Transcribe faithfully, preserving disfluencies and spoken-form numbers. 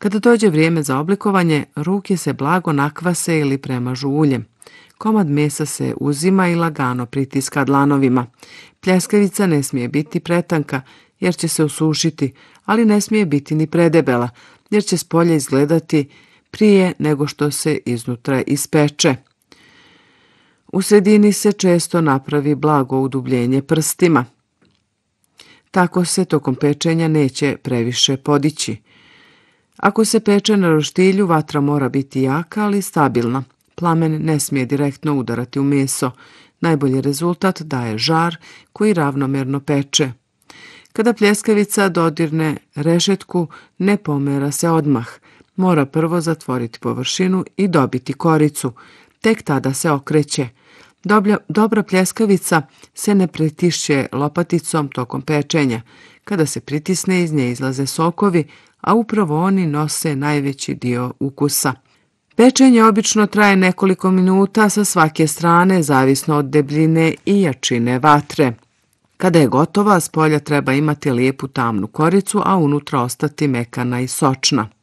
Kada dođe vrijeme za oblikovanje, ruke se blago nakvase ili premažu uljem. Komad mesa se uzima i lagano pritiska dlanovima. Pljeskavica ne smije biti pretanka jer će se usušiti, ali ne smije biti ni predebela jer će spolja izgledati prije nego što se iznutra ispeče. U sredini se često napravi blago udubljenje prstima. Tako se tokom pečenja neće previše podići. Ako se peče na roštilju, vatra mora biti jaka, ali stabilna. Plamen ne smije direktno udarati u meso. Najbolji rezultat daje žar koji ravnomjerno peče. Kada pljeskavica dodirne rešetku, ne pomera se odmah. Mora prvo zatvoriti površinu i dobiti koricu. Tek tada se okreće. Dobra, dobra pljeskavica se ne pritišće lopaticom tokom pečenja. Kada se pritisne, iz nje izlaze sokovi, a upravo oni nose najveći dio ukusa. Pečenje obično traje nekoliko minuta sa svake strane, zavisno od debljine i jačine vatre. Kada je gotova, s polja treba imati lijepu tamnu koricu, a unutra ostati mekana i sočna.